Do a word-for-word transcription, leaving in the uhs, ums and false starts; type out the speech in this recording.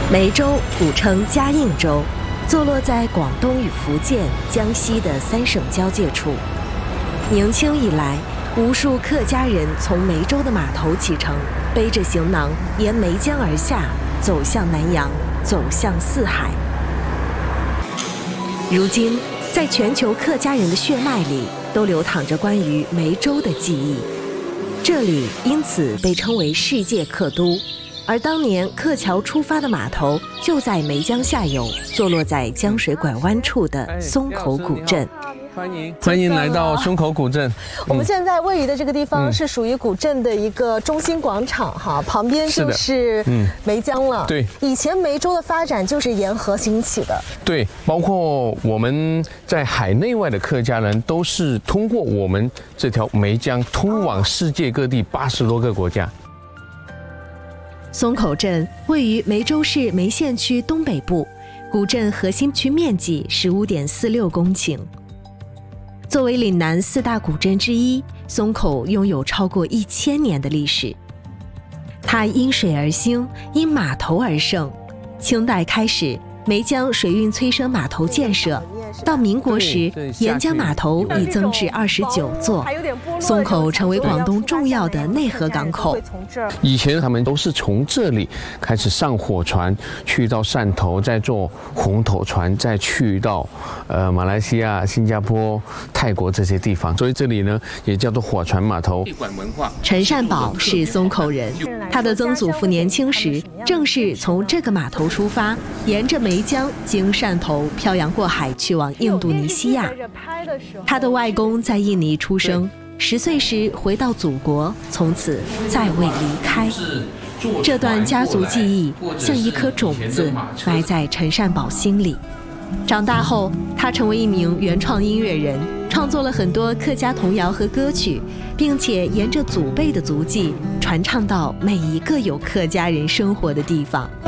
梅州古称嘉应州，坐落在广东与福建、江西的三省交界处。明清以来，无数客家人从梅州的码头启程，背着行囊沿梅江而下，走向南洋，走向四海。如今，在全球客家人的血脉里，都流淌着关于梅州的记忆。这里因此被称为世界客都。而当年客桥出发的码头就在梅江下游，坐落在江水拐弯处的松口古镇。 欢迎欢迎来到松口古镇。 我们现在位于的这个地方是属于古镇的一个中心广场哈，旁边就是梅江了。 对， 以前梅州的发展就是沿河兴起的。 对，包括我们在海内外的客家人都是通过我们这条梅江通往世界各地八十多个国家。 松口镇位于梅州市梅县区东北部，古镇核心区面积十五点四六公顷。作为岭南四大古镇之一，松口拥有超过一千年的历史。它因水而兴，因码头而盛。清代开始，梅江水运催生码头建设，到民国时，沿江码头已增至二十九座，松口成为广东重要的内河港口。 以前他们都是从这里开始上火船，去到汕头，再坐红头船，再去到呃马来西亚、新加坡、泰国这些地方，所以这里呢也叫做火船码头。 陈善宝是松口人，他的曾祖父年轻时正是从这个码头出发，沿着梅江经汕头漂洋过海去往印度尼西亚。他的外公在印尼出生，十岁时回到祖国，从此再未离开。这段家族记忆像一颗种子，埋在陈善宝心里。长大后，他成为一名原创音乐人，创作了很多客家童谣和歌曲，并且沿着祖辈的足迹传唱到每一个有客家人生活的地方。